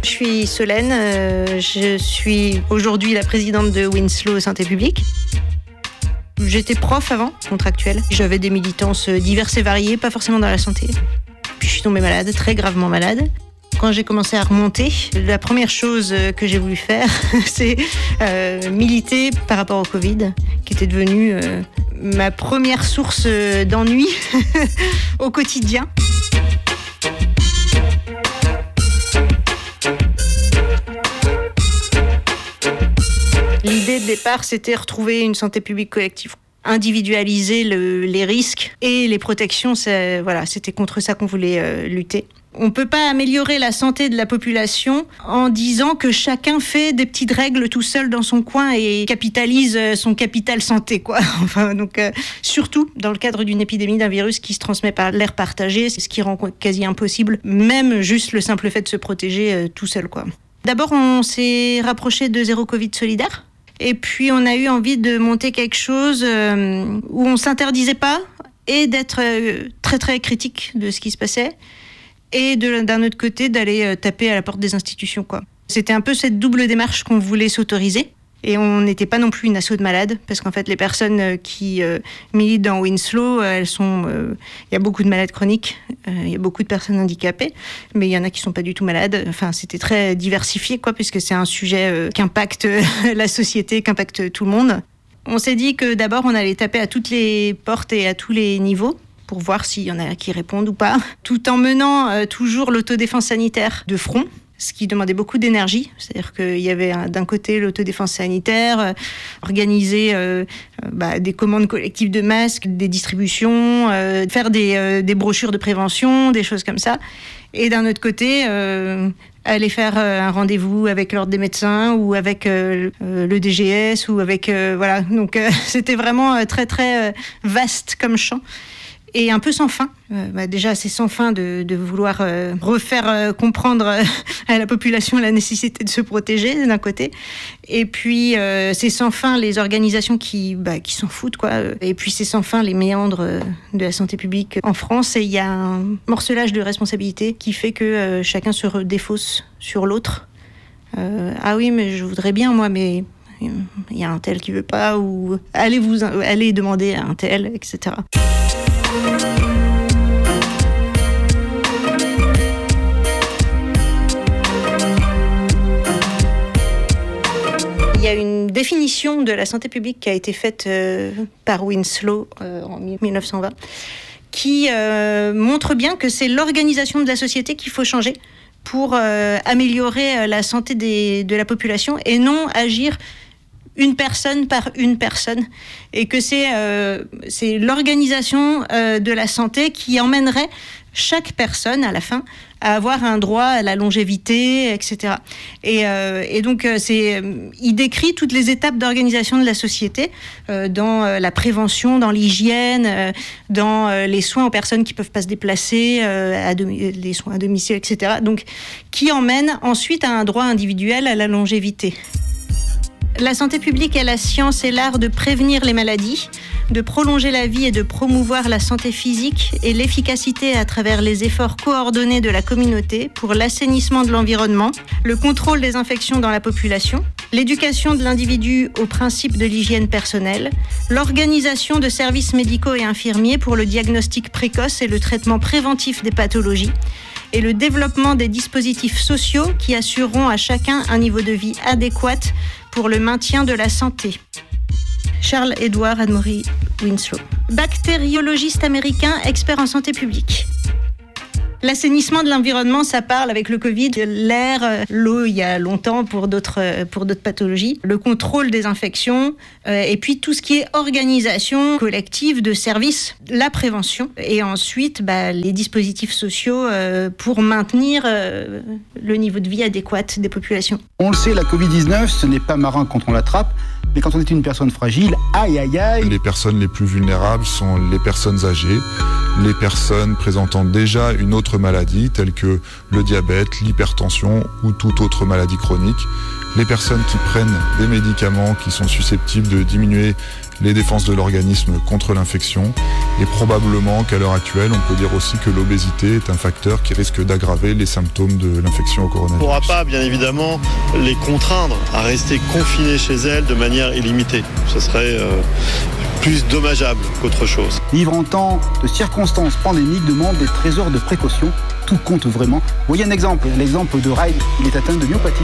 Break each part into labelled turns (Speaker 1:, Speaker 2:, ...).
Speaker 1: Je suis Solène, je suis aujourd'hui la présidente de Winslow Santé Publique. J'étais prof avant, contractuelle. J'avais des militances diverses et variées, pas forcément dans la santé. Puis je suis tombée malade, très gravement malade. Quand j'ai commencé à remonter, la première chose que j'ai voulu faire, c'est militer par rapport au Covid, qui était devenu ma première source d'ennui au quotidien. L'idée de départ, c'était retrouver une santé publique collective, individualiser les risques et les protections. C'était contre ça qu'on voulait lutter. On ne peut pas améliorer la santé de la population en disant que chacun fait des petites règles tout seul dans son coin et capitalise son capital santé, quoi. Surtout dans le cadre d'une épidémie d'un virus qui se transmet par l'air partagé, c'est ce qui rend quasi impossible, même juste le simple fait de se protéger tout seul, quoi. D'abord, on s'est rapproché de Zéro Covid solidaire. Et puis, on a eu envie de monter quelque chose où on ne s'interdisait pas et d'être très, très critique de ce qui se passait. Et d'un autre côté, d'aller taper à la porte des institutions, quoi. C'était un peu cette double démarche qu'on voulait s'autoriser. Et on n'était pas non plus une asso de malades, parce qu'en fait, les personnes qui militent dans Winslow, il y a beaucoup de malades chroniques, il y a beaucoup de personnes handicapées, mais il y en a qui ne sont pas du tout malades. Enfin, c'était très diversifié, quoi, puisque c'est un sujet qui impacte la société, qui impacte tout le monde. On s'est dit que d'abord, on allait taper à toutes les portes et à tous les niveaux, pour voir s'il y en a qui répondent ou pas, tout en menant toujours l'autodéfense sanitaire de front, ce qui demandait beaucoup d'énergie. C'est-à-dire qu'il y avait d'un côté l'autodéfense sanitaire, organiser des commandes collectives de masques, des distributions, faire des brochures de prévention, des choses comme ça. Et d'un autre côté, aller faire un rendez-vous avec l'ordre des médecins ou avec le DGS ou avec... voilà. Donc c'était vraiment très très vaste comme champ. Et un peu sans fin. Déjà, c'est sans fin de vouloir refaire comprendre à la population la nécessité de se protéger, d'un côté. Et puis, c'est sans fin les organisations qui s'en foutent, quoi. Et puis, c'est sans fin les méandres de la santé publique en France. Et il y a un morcelage de responsabilité qui fait que chacun se redéfausse sur l'autre. Ah oui, mais je voudrais bien, moi, mais... il y a un tel qui veut pas, ou allez demander à un tel, etc. Il y a une définition de la santé publique qui a été faite par Winslow en 1920 qui montre bien que c'est l'organisation de la société qu'il faut changer pour améliorer la santé de la population et non agir une personne par une personne, et que c'est l'organisation de la santé qui emmènerait chaque personne à la fin à avoir un droit à la longévité, etc. Et donc il décrit toutes les étapes d'organisation de la société dans la prévention, dans l'hygiène, dans les soins aux personnes qui peuvent pas se déplacer, les soins à domicile, etc. Donc qui emmène ensuite à un droit individuel à la longévité. La santé publique est la science et l'art de prévenir les maladies, de prolonger la vie et de promouvoir la santé physique et l'efficacité à travers les efforts coordonnés de la communauté pour l'assainissement de l'environnement, le contrôle des infections dans la population, l'éducation de l'individu aux principes de l'hygiène personnelle, l'organisation de services médicaux et infirmiers pour le diagnostic précoce et le traitement préventif des pathologies, et le développement des dispositifs sociaux qui assureront à chacun un niveau de vie adéquat pour le maintien de la santé. Charles Edward Amory Winslow, bactériologiste américain, expert en santé publique. L'assainissement de l'environnement, ça parle avec le Covid, l'air, l'eau il y a longtemps pour d'autres pathologies, le contrôle des infections, et puis tout ce qui est organisation collective de services, la prévention, et ensuite les dispositifs sociaux pour maintenir le niveau de vie adéquat des populations.
Speaker 2: On le sait, la Covid-19, ce n'est pas marin quand on l'attrape, mais quand on est une personne fragile, aïe aïe aïe.
Speaker 3: Les personnes les plus vulnérables sont les personnes âgées, les personnes présentant déjà une autre maladie telle que le diabète, l'hypertension ou toute autre maladie chronique, les personnes qui prennent des médicaments qui sont susceptibles de diminuer les défenses de l'organisme contre l'infection. Et probablement qu'à l'heure actuelle, on peut dire aussi que l'obésité est un facteur qui risque d'aggraver les symptômes de l'infection au coronavirus.
Speaker 4: On ne pourra pas, bien évidemment, les contraindre à rester confinées chez elles de manière illimitée. Ce serait plus dommageable qu'autre chose.
Speaker 2: Vivre en temps de circonstances pandémiques demande des trésors de précaution. Tout compte vraiment. Voyez un exemple, l'exemple de Rai, il est atteint de myopathie.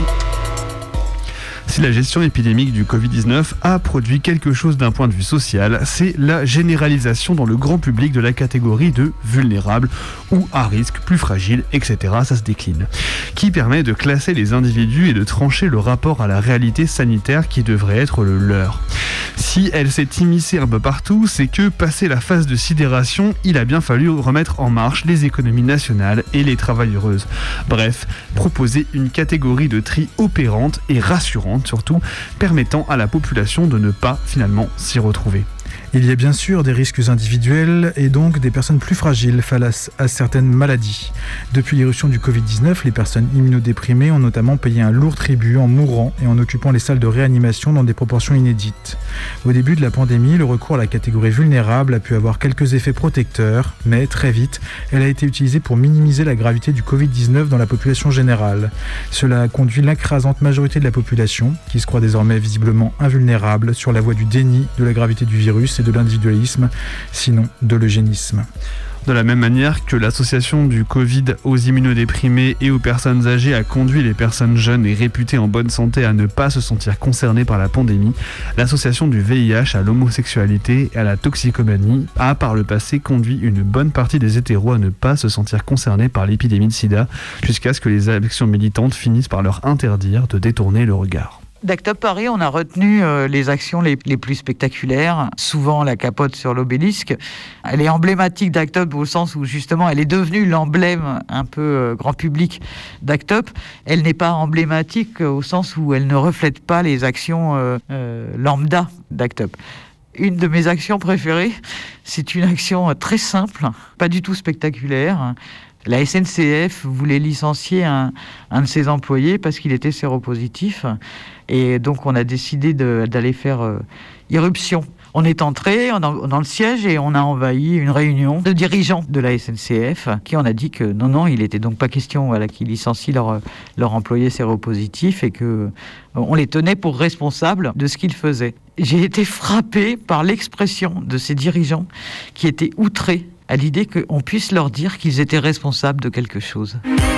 Speaker 5: Si la gestion épidémique du Covid-19 a produit quelque chose d'un point de vue social, c'est la généralisation dans le grand public de la catégorie de vulnérables ou à risque, plus fragiles, etc. Ça se décline. Qui permet de classer les individus et de trancher le rapport à la réalité sanitaire qui devrait être le leur. Si elle s'est immiscée un peu partout, c'est que, passé la phase de sidération, il a bien fallu remettre en marche les économies nationales et les travailleuses. Bref, proposer une catégorie de tri opérante et rassurante surtout, permettant à la population de ne pas finalement s'y retrouver.
Speaker 6: Il y a bien sûr des risques individuels et donc des personnes plus fragiles face à certaines maladies. Depuis l'irruption du Covid-19, les personnes immunodéprimées ont notamment payé un lourd tribut en mourant et en occupant les salles de réanimation dans des proportions inédites. Au début de la pandémie, le recours à la catégorie vulnérable a pu avoir quelques effets protecteurs, mais très vite, elle a été utilisée pour minimiser la gravité du Covid-19 dans la population générale. Cela a conduit l'écrasante majorité de la population, qui se croit désormais visiblement invulnérable, sur la voie du déni de la gravité du virus et de l'individualisme, sinon de l'eugénisme.
Speaker 5: De la même manière que l'association du Covid aux immunodéprimés et aux personnes âgées a conduit les personnes jeunes et réputées en bonne santé à ne pas se sentir concernées par la pandémie, l'association du VIH à l'homosexualité et à la toxicomanie a par le passé conduit une bonne partie des hétéros à ne pas se sentir concernés par l'épidémie de sida, jusqu'à ce que les actions militantes finissent par leur interdire de détourner le regard.
Speaker 7: d'Act Up Paris, on a retenu les actions les plus spectaculaires, souvent la capote sur l'obélisque. Elle est emblématique d'Act Up au sens où justement elle est devenue l'emblème un peu grand public d'Act Up. Elle n'est pas emblématique au sens où elle ne reflète pas les actions lambda d'Act Up. Une de mes actions préférées, c'est une action très simple, pas du tout spectaculaire. La SNCF voulait licencier un de ses employés parce qu'il était séropositif. Et donc, on a décidé d'aller faire irruption. On est entré dans le siège et on a envahi une réunion de dirigeants de la SNCF qui on a dit que non, il n'était donc pas question qu'ils licencient leur employé séropositif et qu'on les tenait pour responsables de ce qu'ils faisaient. J'ai été frappé par l'expression de ces dirigeants qui étaient outrés à l'idée qu'on puisse leur dire qu'ils étaient responsables de quelque chose.